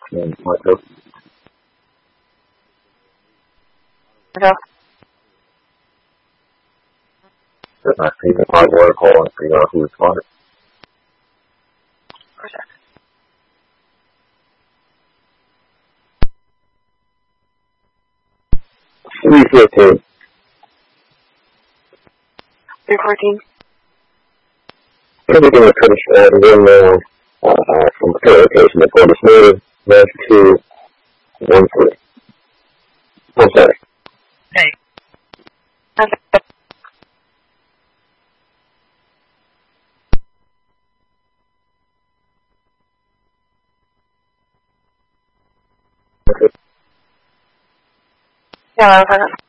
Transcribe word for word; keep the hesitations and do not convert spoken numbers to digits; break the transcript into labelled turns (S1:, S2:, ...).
S1: And Michael.
S2: Okay.
S1: That I see the hard work call and figure out who responded.
S2: Okay.
S1: three fifteen.
S2: three fourteen.
S1: Everything was pretty short, and then uh, uh, some clarification before this meeting, left to one three. I'm sorry.
S2: Hey. Okay.
S1: Okay.
S2: Yeah, okay.